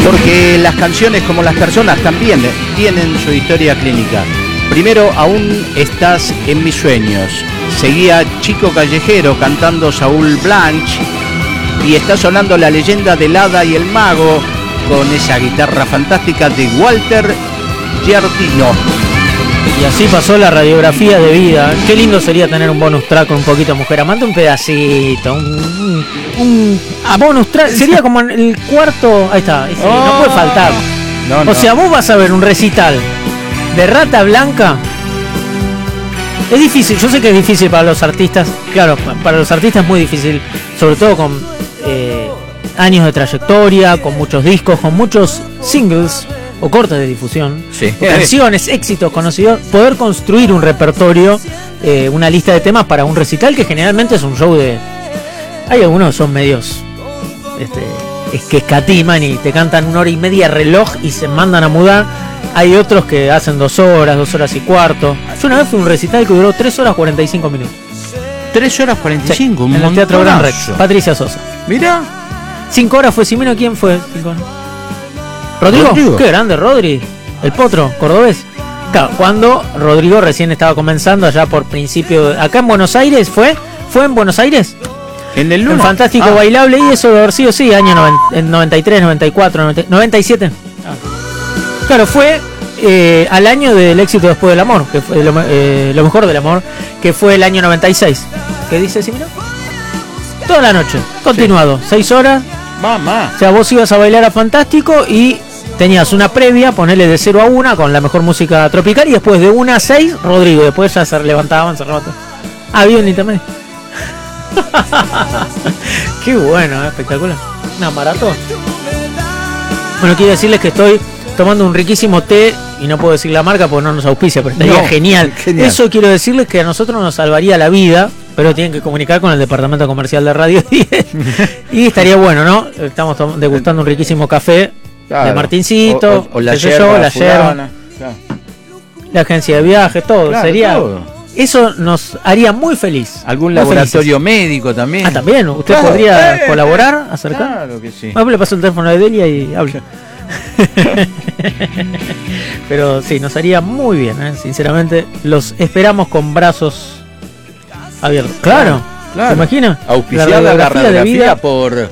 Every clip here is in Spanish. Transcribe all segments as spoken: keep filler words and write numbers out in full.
Porque las canciones, como las personas, también tienen su historia clínica. Primero, Aún estás en mis sueños. Seguía Chico Callejero cantando Saúl Blanche. Y está sonando La leyenda del hada y el mago con esa guitarra fantástica de Walter Giardino. Y así pasó la radiografía de vida. Qué lindo sería tener un bonus track con un poquito de Mujer Amante, un pedacito, un, un, un a bonus track. Sería como en el cuarto. Ahí está, ese, oh, no puede faltar. No, no. O sea, vos vas a ver un recital de Rata Blanca. Es difícil, yo sé que es difícil para los artistas. Claro, para los artistas es muy difícil, sobre todo con eh, años de trayectoria, con muchos discos, con muchos singles o cortes de difusión, sí, canciones, éxitos conocidos, poder construir un repertorio, eh, una lista de temas para un recital que generalmente es un show de... Hay algunos que son medios este, es que escatiman y te cantan una hora y media reloj y se mandan a mudar. Hay otros que hacen dos horas, dos horas y cuarto. Yo una vez fui a un recital que duró tres horas cuarenta y cinco minutos. tres horas cuarenta y cinco, sí, en el Teatro Gran Rex. Patricia Sosa. Mira. cinco horas fue Simeno. ¿Quién fue? cinco horas. ¿Rodrigo? Rodrigo. Qué grande, Rodri. El potro, cordobés. Claro, cuando Rodrigo recién estaba comenzando allá por principio... De, acá en Buenos Aires, ¿fue? ¿Fue en Buenos Aires? En el Luna. En Fantástico ah. Bailable, y eso debe haber sido, sí, año noventa y tres, noventa y cuatro, noventa, noventa y siete. Ah. Claro, fue eh, al año del éxito después del amor, que fue lo, eh, lo mejor del amor, que fue el año noventa y seis. ¿Qué dice Simeno? Toda la noche, continuado, sí. seis horas. Mamá. O sea, vos ibas a bailar a Fantástico y tenías una previa, ponerle de cero a una con la mejor música tropical, y después de una a seis, Rodrigo. Después ya se levantaban, se levantaban. Ah, había un intermedio. Qué bueno, ¿eh? Espectacular. Una maratón. Bueno, quiero decirles que estoy tomando un riquísimo té, y no puedo decir la marca porque no nos auspicia, pero estaría no, genial. genial. Eso quiero decirles que a nosotros nos salvaría la vida, pero tienen que comunicar con el departamento comercial de Radio diez. Y estaría bueno, ¿no? Estamos degustando un riquísimo café, claro, de Martincito, o, o, o la yerba, yo, la yerba, claro, la agencia de viajes, todo. Claro, sería todo. Eso nos haría muy feliz. Algún muy laboratorio felices. médico también. Ah, también. ¿Usted claro, podría eh, colaborar, acercar? Claro que sí. Ah, le paso el teléfono de Delia y habla. Pero sí, nos haría muy bien, ¿eh? Sinceramente. Los esperamos con brazos abiertos. Claro, claro. ¿Se imagina? Auspiciada la radiografía, la radiografía de vida por...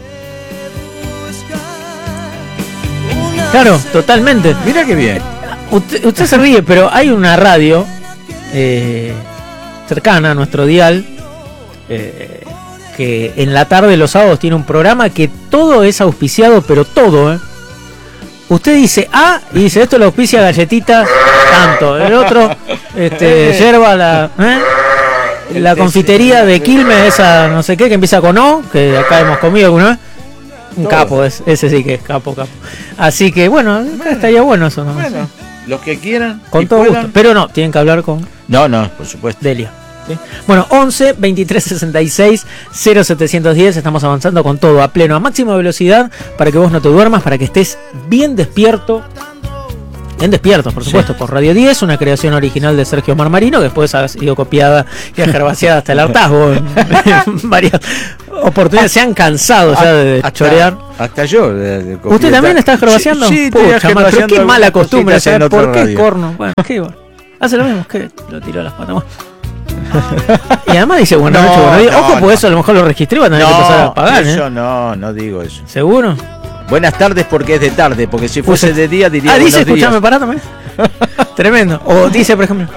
Claro, totalmente. Mira qué bien. Usted, usted se ríe, pero hay una radio eh, cercana a nuestro dial eh, que en la tarde los sábados tiene un programa que todo es auspiciado, pero todo, ¿eh? Usted dice A y dice esto lo auspicia Galletita tanto, el otro este yerba la ¿eh? la confitería de Quilmes, esa no sé qué que empieza con O, que acá hemos comido alguna vez. Un capo, es, ese sí que es capo, capo. Así que bueno, bueno estaría bueno eso, ¿no? Bueno, los que quieran. Con todo puedan. Gusto. Pero no, tienen que hablar con... No, no, por supuesto. Delia. ¿Sí? Bueno, once, veintitrés, sesenta y seis, cero setecientos diez. Estamos avanzando con todo a pleno, a máxima velocidad, para que vos no te duermas, para que estés bien despierto. En Despiertos, por supuesto, sí. Por Radio diez, una creación original de Sergio Marmarino, que después ha sido copiada y ajerbaseada hasta el hartazgo en, en varias oportunidades. Se han cansado ya de hasta, chorear. Hasta yo. De, de ¿Usted también está ajerbaseando? Sí, sí, estoy Pero qué mala costumbre, ¿sabes por qué radio. Corno? Bueno, qué bueno. Hace lo mismo, que lo tiró a las patas. Y además dice buenas noches, no, buenos días. No, Ojo, no. Porque eso a lo mejor lo registré y van a tener no, que empezar a pagar. Eso ¿eh? no, no digo eso. ¿Seguro? Buenas tardes porque es de tarde, porque si fuese pues, de día diría ah, buenos dice, días. escuchame, pará también. Tremendo. O dice, por ejemplo,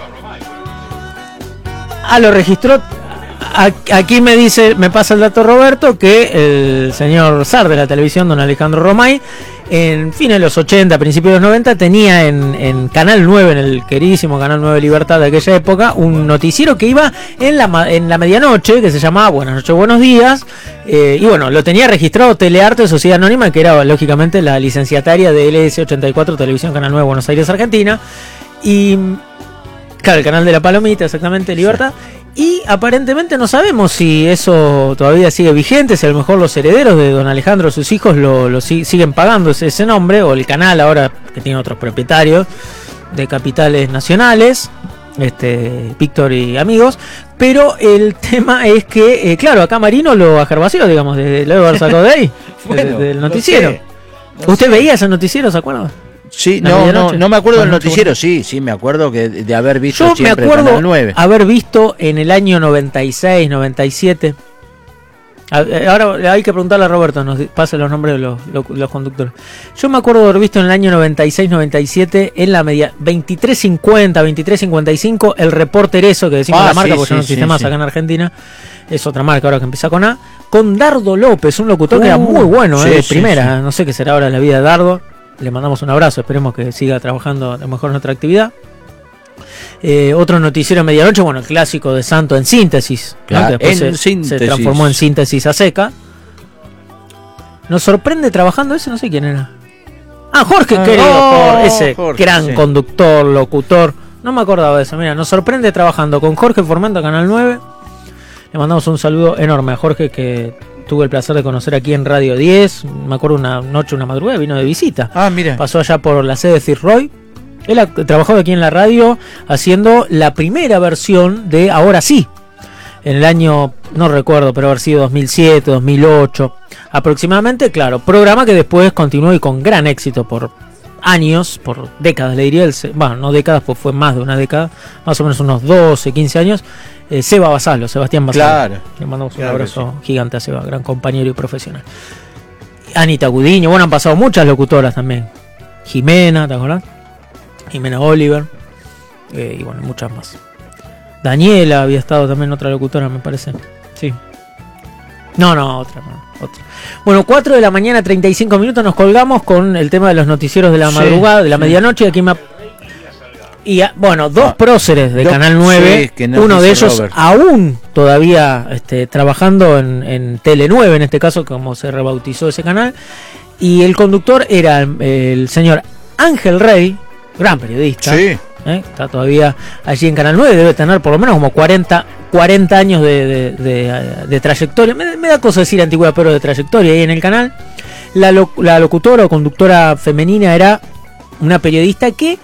ah, lo registró. Aquí me dice, me pasa el dato Roberto, que el señor zar de la televisión, don Alejandro Romay, en fines de los ochenta, principios de los noventa, tenía en, en Canal nueve, en el queridísimo Canal nueve Libertad de aquella época, un noticiero que iba en la, en la medianoche, que se llamaba Buenas noches, buenos días, eh, y bueno, lo tenía registrado Telearte Sociedad Anónima, que era lógicamente la licenciataria de L S ochenta y cuatro, Televisión Canal nueve, Buenos Aires, Argentina, y claro, el canal de la Palomita, exactamente, Libertad. Sí. Y aparentemente no sabemos si eso todavía sigue vigente, si a lo mejor los herederos de don Alejandro, sus hijos, lo, lo si, siguen pagando ese, ese nombre, o el canal ahora que tiene otros propietarios de capitales nacionales, este Víctor y amigos. Pero el tema es que, eh, claro, acá Marino lo ajerbació, digamos, de, lo haber sacado de ahí, bueno, de, de, del noticiero. No sé, ¿Usted veía ese noticiero, se acuerda? Sí, ¿La no, no, medianoche? no me acuerdo del Bueno, noticiero, sí, sí, me acuerdo que de haber visto Yo me siempre acuerdo Canal nueve. haber visto en el año noventa y seis, noventa y siete. A- eh, Ahora hay que preguntarle a Roberto, nos di- pase los nombres de los, los, los conductores. Yo me acuerdo de haber visto en el año noventa y seis, noventa y siete, en la media veintitrés cincuenta, veintitrés cincuenta y cinco, el Reporter eso, que decimos Ah, la marca sí, porque sí, no sí, existe más sí. acá en Argentina. Es otra marca ahora que empieza con A. Con Dardo López, un locutor que era Uh, muy bueno, sí, eh, de sí, primera. No sé qué será ahora la vida de Dardo. Le mandamos un abrazo, esperemos que siga trabajando a lo mejor en nuestra actividad. Eh, otro noticiero a medianoche, bueno, el clásico de Santo en síntesis, ¿no? Claro, que después en se, síntesis. se transformó en síntesis a seca. Nos sorprende trabajando ese, no sé quién era. Ah, Jorge, Ah, querido, oh, Jorge, ese Jorge, gran sí. conductor, locutor. No me acordaba de eso. Mira, nos sorprende trabajando con Jorge Formento, Canal nueve. Le mandamos un saludo enorme a Jorge, que tuve el placer de conocer aquí en Radio diez. Me acuerdo una noche, una madrugada, vino de visita. Ah, mira. Pasó allá por la sede de Fitzroy. Él ha trabajado aquí en la radio haciendo la primera versión de Ahora Sí. En el año, no recuerdo, pero haber sido dos mil siete, dos mil ocho aproximadamente. Claro, programa que después continuó y con gran éxito por años, por décadas, le diría. El, se- bueno, no décadas, pues fue más de una década, más o menos unos doce, quince años. Eh, Seba Basalo, Sebastián Basalo. Claro. Le mandamos un Claro que abrazo gigante a Seba, gran compañero y profesional. Anita Gudiño, bueno, han pasado muchas locutoras también. Jimena, ¿te acordás? Jimena Oliver. Eh, y bueno, muchas más. Daniela había estado también, otra locutora, me parece. Sí. No, no, otra, no, otra. Bueno, cuatro de la mañana, treinta y cinco minutos, nos colgamos con el tema de los noticieros de la Sí, madrugada, de la sí. medianoche. Y aquí me... Y ah, bueno, dos Ah, próceres de dos- Canal nueve, sí, que nos uno de dice ellos Robert. aún todavía este, trabajando en, en Tele nueve, en este caso, como se rebautizó ese canal. Y el conductor era el, el señor Ángel Rey, gran periodista. Sí. ¿eh? Está todavía allí en Canal nueve, debe tener por lo menos como cuarenta, cuarenta años de, de, de- de trayectoria. Me, me da cosa decir antigüedad, pero de trayectoria ahí en el canal. La, lo- la locutora o conductora femenina era una periodista que,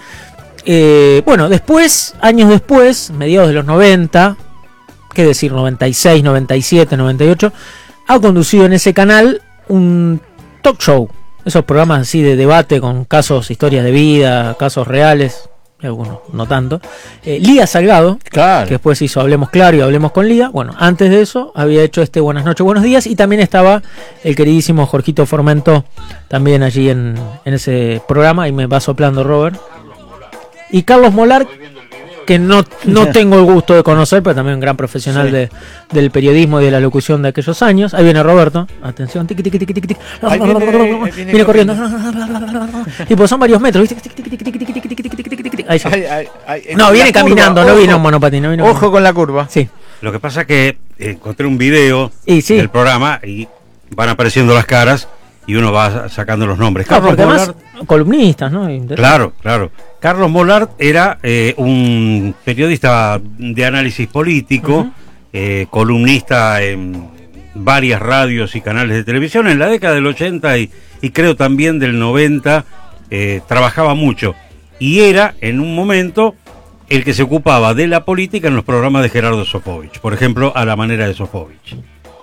eh, bueno, después, años después, mediados de los noventa, qué decir, noventa y seis, noventa y siete, noventa y ocho, ha conducido en ese canal un talk show. Esos programas así de debate con casos, historias de vida, casos reales, y algunos no tanto. Eh, Lía Salgado, Claro. que después hizo Hablemos Claro y Hablemos con Lía. Bueno, antes de eso había hecho este Buenas noches, buenos días, y también estaba el queridísimo Jorgito Formento también allí en, en ese programa, y me va soplando Robert. Y Carlos Molar, que no, no tengo el gusto de conocer, pero también un gran profesional Sí. de, del periodismo y de la locución de aquellos años. Ahí viene Roberto, atención, tiqui, tiqui, tiqui, tiqui, tiqui. Ahí viene, ahí viene viene corriendo. corriendo. Y pues son varios metros, ¿viste? Tiqui, tiqui, tiqui, tiqui, tiqui, tiqui, tiqui, tiqui, tiqui. Ahí llegó. Ay, ay, ay, No, la viene curva, caminando, no ojo. vino en monopatín. No vino en Ojo con la curva. Sí. Lo que pasa es que encontré un video Y sí. del programa y van apareciendo las caras y uno va sacando los nombres. Claro, Carlos porque además, Mollart, columnistas, ¿no? claro, claro. Carlos Mollart era eh, un periodista de análisis político, Ujú. eh, columnista en varias radios y canales de televisión. En la década del ochenta y, y creo también del noventa, eh, trabajaba mucho. Y era, en un momento, el que se ocupaba de la política en los programas de Gerardo Sofovich. Por ejemplo, A la manera de Sofovich.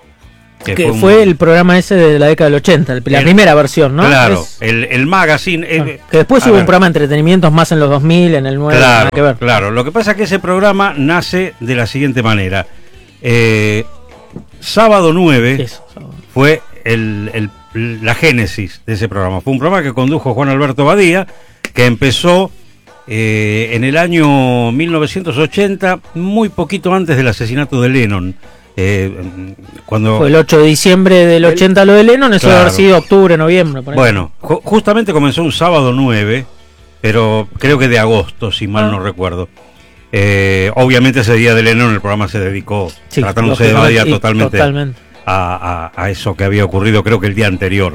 Que un- fue el programa ese de la década del ochenta, el- la El- primera versión, ¿no? Claro, Es- el, el magazine. eh, que después a hubo ver, un programa de entretenimientos más en los dos mil, en el nueve, Claro, nada que ver. claro. Lo que pasa es que ese programa nace de la siguiente manera. Eh, Sábado nueve Eso. fue el, el- la génesis de ese programa. Fue un programa que condujo Juan Alberto Badía, que empezó eh, en el año mil novecientos ochenta, muy poquito antes del asesinato de Lennon. Eh, cuando Fue el ocho de diciembre del ochenta lo de Lennon, eso Claro. debe haber sido octubre, noviembre. por ahí. Bueno, ju- justamente comenzó un sábado nueve, pero creo que de agosto, si mal Ah. no recuerdo. Eh, obviamente ese día de Lennon el programa se dedicó, Sí, tratándose de lógicamente, Badía, y totalmente, totalmente. A, a- a eso que había ocurrido creo que el día anterior.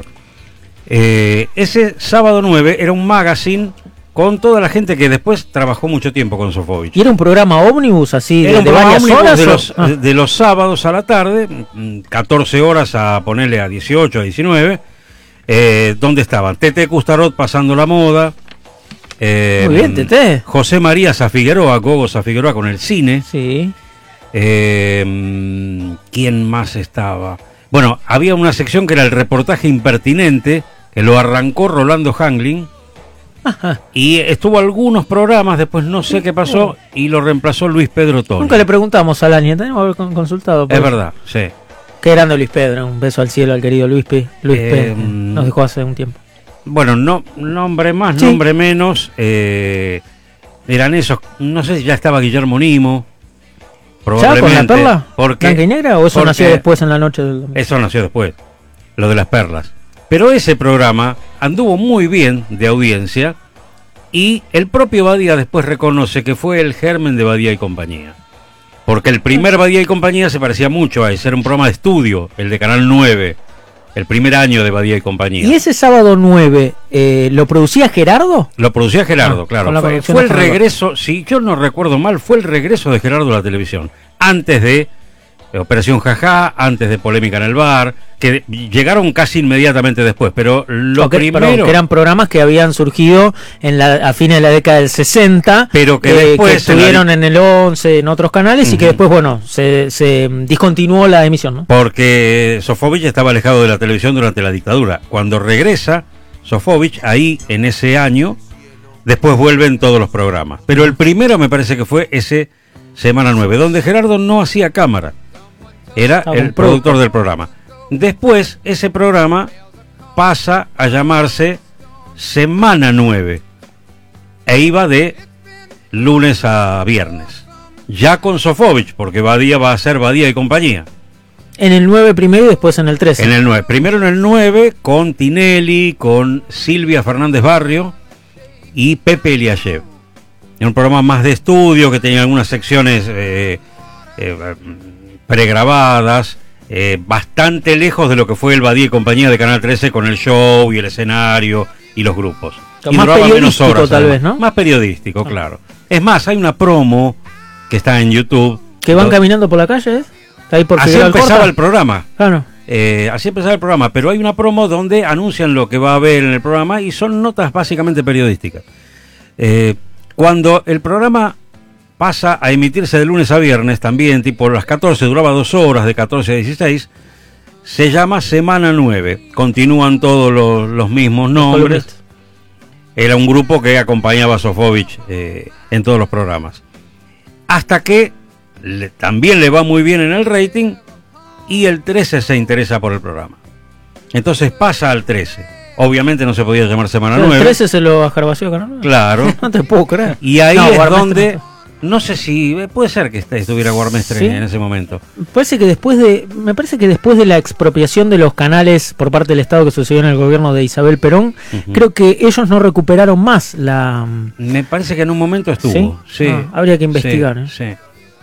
Eh, ese sábado nueve era un magazine con toda la gente que después trabajó mucho tiempo con Sofovich. ¿Y era un programa ómnibus así de, Era un de programa varias ómnibus horas? de o- los, Ah, de los sábados a la tarde, mm, catorce horas a ponerle a dieciocho, a diecinueve, eh, donde estaban Tete Custarot pasando la moda, eh, Muy bien, Tete. José María Zafigueroa, Gogo Zafigueroa con el cine, sí. eh, mm, ¿quién más estaba? Bueno, había una sección que era el reportaje impertinente, que lo arrancó Rolando Hanglin. Ajá. Y estuvo algunos programas, después no sé qué pasó, y lo reemplazó Luis Pedro Toni. Nunca le preguntamos a Laña, tenemos que haber con- consultado. Es verdad, sí. Qué grande Luis Pedro, un beso al cielo al querido Luis P. Luis Eh, P. Nos dejó hace un tiempo. Bueno, no, nombre más, Sí. nombre menos. eh, eran esos, no sé si ya estaba Guillermo Nimo. ¿Ya Probablemente. con la perla? Porque, ¿Blanca y negra o eso porque nació después en la noche del domingo? Eso nació después, lo de las perlas. Pero ese programa anduvo muy bien de audiencia y el propio Badía después reconoce que fue el germen de Badía y compañía. Porque el primer Badía y compañía se parecía mucho a ese, era un programa de estudio, el de Canal nueve, el primer año de Badía y compañía. ¿Y ese sábado nueve eh, lo producía Gerardo? Lo producía Gerardo, Ah, claro. con la Fue, conducción fue de el Gerardo. regreso, si yo no recuerdo mal, fue el regreso de Gerardo a la televisión. Antes de eh, Operación Jajá, antes de Polémica en el Bar, que llegaron casi inmediatamente después. Pero lo O que, primero... perdón, que eran programas que habían surgido en la, a fines de la década del sesenta, Pero que después que estuvieron en la- en el once, en otros canales, y que Ujú. después, bueno, se, se discontinuó la emisión, ¿no? Porque Sofovich estaba alejado de la televisión durante la dictadura. Cuando regresa Sofovich, ahí en ese año, después vuelven todos los programas. Pero el primero me parece que fue ese Semana nueve, donde Gerardo no hacía cámara. Era Ah, el un productor productor. del programa. Después, ese programa pasa a llamarse Semana nueve. E iba de lunes a viernes. Ya con Sofovich, porque Badía va a ser Badía y compañía. En el nueve primero y después en el trece. En el nueve. Primero en el nueve con Tinelli, con Silvia Fernández Barrio y Pepe Eliashev. Era un programa más de estudio que tenía algunas secciones eh, eh, pregrabadas, eh, bastante lejos de lo que fue el Badía y compañía de Canal trece con el show y el escenario y los grupos. Y Más duraba menos periodístico, horas, tal además. vez, ¿no? Más periodístico, Ah. claro. Es más, hay una promo que está en YouTube. Que van Do- caminando por la calle, ¿eh? Ahí por Así Figueroa empezaba Alcorta. el programa. Claro. Eh, así empezaba el programa, pero hay una promo donde anuncian lo que va a haber en el programa y son notas básicamente periodísticas. Eh, cuando el programa pasa a emitirse de lunes a viernes, también tipo las catorce, duraba dos horas, de catorce a dieciséis, se llama Semana nueve. Continúan todos los, los mismos nombres. Columnistas. Era un grupo que acompañaba a Sofovich eh, en todos los programas. Hasta que le- también le va muy bien en el rating y el trece se interesa por el programa. Entonces pasa al trece. Obviamente no se podía llamar Semana El nueve. trece se lo ajarbació Canal. Claro. No te puedo creer. Y ahí No, es Guarmestre donde... no. No sé si... eh, Puede ser que est- estuviera Guarmestre Sí. en ese momento. Parece que después de, me parece que después de la expropiación de los canales por parte del Estado que sucedió en el gobierno de Isabel Perón, Ujú. creo que ellos no recuperaron más la. Me parece que en un momento estuvo. ¿Sí? Sí. Ah, habría que investigar, Sí, ¿eh?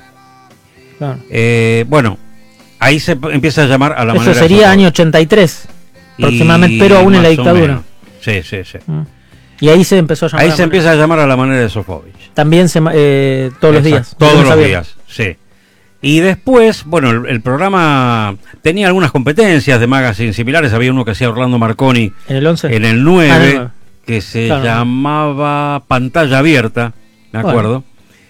sí. Claro. Eh, bueno, ahí se p- empieza a llamar a la Eso manera de sería Sofovich. año ochenta y tres, Y aproximadamente, pero aún en la más o dictadura. menos. Sí, sí, sí. Mm. Y ahí se empezó a llamar. Ahí la se manera. empieza a llamar a la manera de Sofovich. También se, ma- eh, todos los Exacto, días. de Todos lunes a los viernes. días, sí. Y después, bueno, el, el programa tenía algunas competencias de magazines similares. Había uno que hacía Orlando Marconi En el once. en el nueve, Ah, en el nueve. que se Claro. llamaba Pantalla Abierta, me Bueno. acuerdo.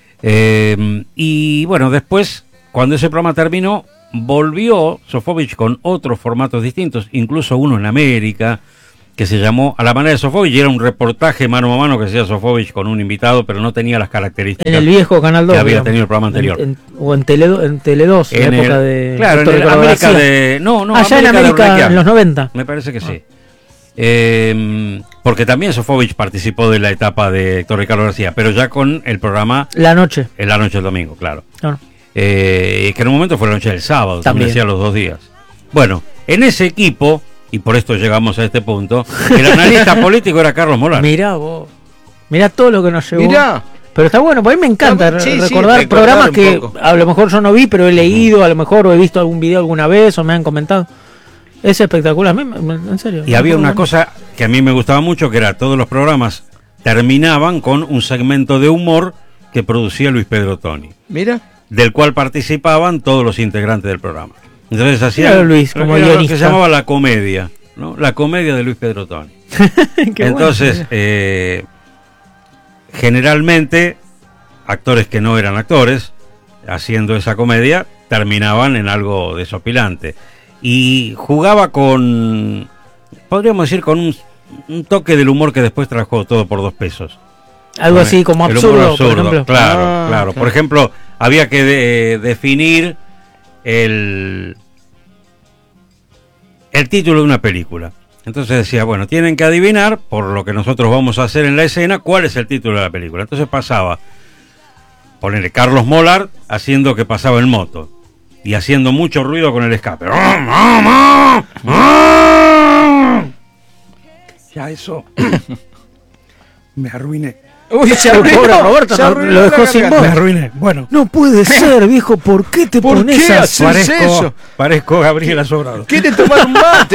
Eh, y bueno, después, cuando ese programa terminó, volvió Sofovich con otros formatos distintos, incluso uno en América, que se llamó A la manera de Sofovich, y era un reportaje mano a mano que hacía Sofovich con un invitado, pero no tenía las características. En el viejo Canal dos. que había digamos. tenido el programa anterior. En- en- o en Tele, en Tele dos, en En la época el- de. claro, en Doctor el Ricardo América García. de... No, no, Allá en de América, Urnequian. en los noventa. Me parece que sí. Eh, porque también Sofovich participó de la etapa de Héctor Ricardo García, pero ya con el programa La noche. en la noche del domingo, claro. Claro. Eh, que en un momento fue la noche del sábado, también También. hacía los dos días. Bueno, en ese equipo, y por esto llegamos a este punto, el analista político era Carlos Molar. Mirá vos. Mirá todo lo que nos llevó. Mirá. Pero está bueno, porque a mí me encanta Está- sí, re- sí, recordar recordar programas un que poco. a lo mejor yo no vi, pero he leído, a lo mejor o he visto algún video alguna vez o me han comentado. Es espectacular, a mí, me- me- en serio. Y había una Bueno. cosa que a mí me gustaba mucho, que era todos los programas terminaban con un segmento de humor que producía Luis Pedro Toni, Mira. del cual participaban todos los integrantes del programa. Entonces hacían Claro, Luis, como era lo que guionista. se llamaba la comedia, ¿no? La comedia de Luis Pedro Toni. Qué Entonces, bueno. eh, generalmente, actores que no eran actores, haciendo esa comedia, terminaban en algo desopilante. Y jugaba con, podríamos decir, con un un toque del humor que después trajo Todo por dos pesos. Algo Con así el- como el absurdo, humor por ejemplo. Claro, Ah, claro. claro. Por ejemplo, había que de- definir el, el título de una película. Entonces decía, bueno, tienen que adivinar, por lo que nosotros vamos a hacer en la escena, cuál es el título de la película. Entonces pasaba, ponerle Carlos Molar haciendo que pasaba en moto y haciendo mucho ruido con el escape. Ya eso me arruiné. Uy, se Pobre arruinó, Roberto, se no, arruinó lo la dejó sin garganta. voz. Me arruiné. Bueno, No puede ser, viejo, ¿por qué te ¿Por pones qué así? haces Parezco, eso? parezco Gabriela Sobrado. ¿Quiere tomar un mate?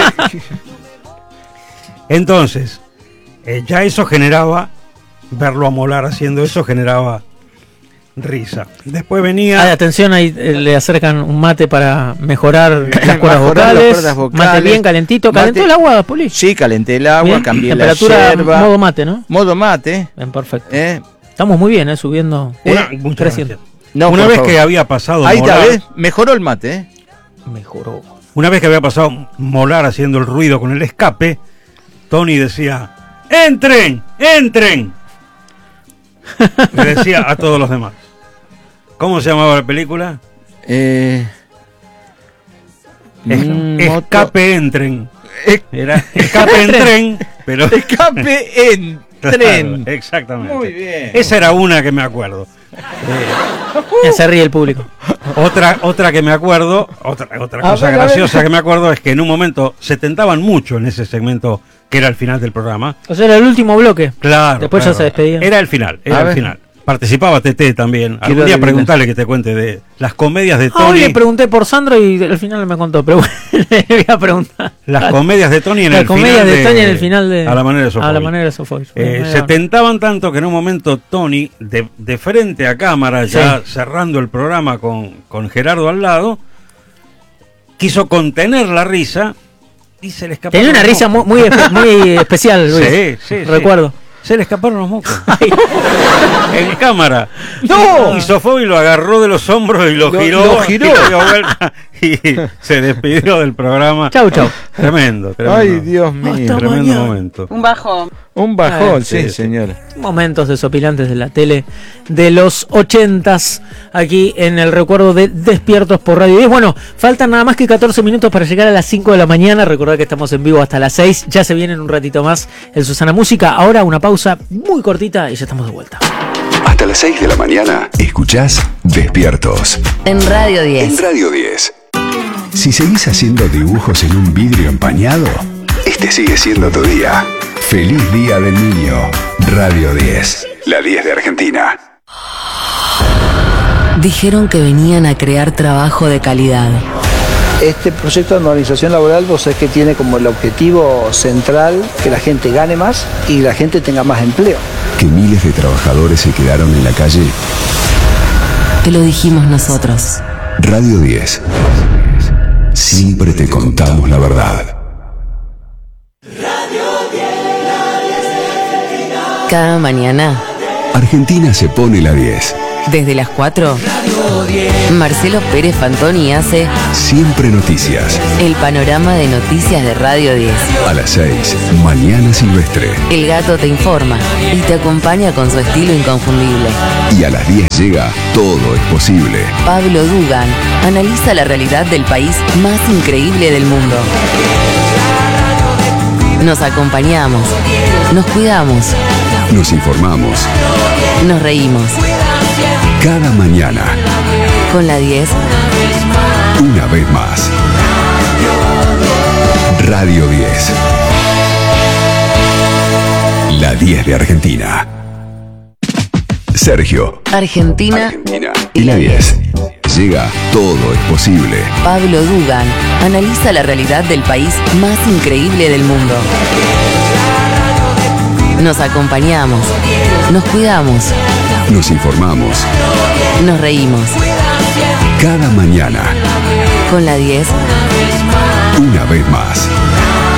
Entonces, eh, ya eso generaba, verlo a Molar haciendo eso generaba risa. Después venía... Ay, atención, ahí eh, le acercan un mate para mejorar las cuerdas Mejorar las vocales. cuerdas vocales. Mate bien calentito. ¿Calentó Mate- el agua, Poli? Sí, calenté el agua, Bien. cambié la Temperatura yerba. modo mate, ¿no? Modo mate. Bien, perfecto. ¿eh? Estamos muy bien, ¿eh? Subiendo. Una, Eh, muchas creciendo. gracias. No, Una por vez favor. que había pasado Ahí está, Molar, ¿ves? Mejoró el mate, ¿eh? Mejoró. una vez que había pasado Molar haciendo el ruido con el escape, Tony decía, ¡entren! ¡Entren! Le decía a todos los demás. ¿Cómo se llamaba la película? Eh, Es- mm, moto- escape, entren. Eh, Era escape en tren, pero... Escape en tren. Claro, exactamente. Muy bien. Esa era una que me acuerdo. Ya se ríe el público. Otra, otra que me acuerdo, otra, otra A cosa ver, a ver. graciosa que me acuerdo es que en un momento se tentaban mucho en ese segmento que era el final del programa. O sea, era el último bloque. Claro. Después claro. ya se despedían. Era el final, A era el ver. final. Participaba Tete también. Algún Quiero día adivinar. preguntarle que te cuente de las comedias de Ah, hoy Tony. le pregunté por Sandro y al final me contó, pero bueno, le voy a preguntar. Las comedias de Tony en Las el comedias final. de Tony en el final de. A la manera de Sofovich. A la manera de Sofovich. Eh, Bien, se bien. tentaban tanto que en un momento Tony, de, de frente a cámara, ya cerrando el programa con, con Gerardo al lado, quiso contener la risa y se le escapó. Tenía una risa muy, muy, espe- muy especial, Luis. Sí, sí, sí. Recuerdo. Se le escaparon los mocos. En cámara. ¡No! Y Sofobi lo agarró de los hombros y lo, Lo- giró. lo giró. Y lo dio vuelta y se despidió del programa. Chau, chau. Tremendo, tremendo. Ay, Dios mío. Hasta Tremendo mañana. momento. Un bajón. Un bajón, Ah, sí, sí, sí. señor. Momentos desopilantes de la tele de los ochentas aquí en el recuerdo de Despiertos por Radio diez. Bueno, faltan nada más que catorce minutos para llegar a las cinco de la mañana. Recordad que estamos en vivo hasta las seis. Ya se viene en un ratito más el Susana Música. Ahora una pausa muy cortita y ya estamos de vuelta. Hasta las seis de la mañana escuchás Despiertos En Radio en diez. Radio diez. Si seguís haciendo dibujos en un vidrio empañado, este sigue siendo tu día. Feliz Día del Niño. Radio diez. La diez de Argentina. Dijeron que venían a crear trabajo de calidad. Este proyecto de normalización laboral, vos sabés que tiene como el objetivo central que la gente gane más y la gente tenga más empleo. Que miles de trabajadores se quedaron en la calle. Te lo dijimos nosotros. Radio diez. Siempre te contamos la verdad. Cada mañana, Argentina se pone la diez. desde las cuatro, Marcelo Pérez Fantoni hace Siempre noticias. el panorama de noticias de Radio diez. A las seis, Mañana Silvestre. El gato te informa y te acompaña con su estilo inconfundible. Y a las diez llega Todo es posible. Pablo Dugan analiza la realidad del país más increíble del mundo. Nos acompañamos, nos cuidamos, Nos informamos nos reímos. cada mañana, Con la diez, una vez más. Radio diez. La diez de Argentina. Sergio. Argentina Argentina. Y la diez. Llega Todo es posible. Pablo Dugan analiza la realidad del país más increíble del mundo. Nos acompañamos, nos cuidamos, Nos informamos nos reímos. cada mañana, Con la diez, una vez más.